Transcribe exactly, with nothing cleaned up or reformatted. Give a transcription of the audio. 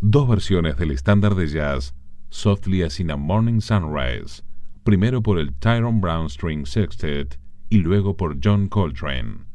dos versiones del estándar de jazz Softly as in a Morning Sunrise, primero por el Tyrone Brown String Sextet y luego por John Coltrane.